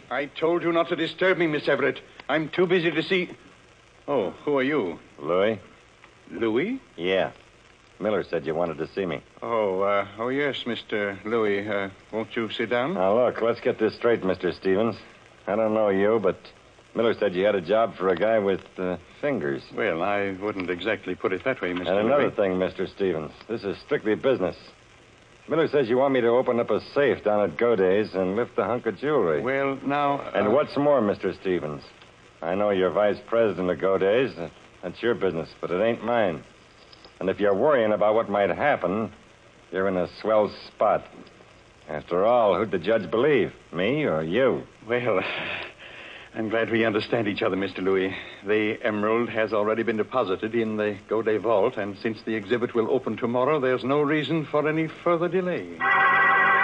I told you not to disturb me, Miss Everett. I'm too busy to see... Oh, who are you? Louis? Louis? Yeah. Miller said you wanted to see me. Oh, yes, Mr. Louis. Won't you sit down? Now, look, let's get this straight, Mr. Stevens. I don't know you, but Miller said you had a job for a guy with fingers. Well, I wouldn't exactly put it that way, Mr. And another Louis. thing, Mr. Stevens. This is strictly business. Miller says you want me to open up a safe down at Goday's and lift the hunk of jewelry. Well, now... And what's more, Mr. Stevens, I know you're vice president of Goday's. That's your business, but it ain't mine. And if you're worrying about what might happen, you're in a swell spot. After all, who'd the judge believe, me or you? Well, I'm glad we understand each other, Mr. Louis. The emerald has already been deposited in the Goday vault, and since the exhibit will open tomorrow, there's no reason for any further delay.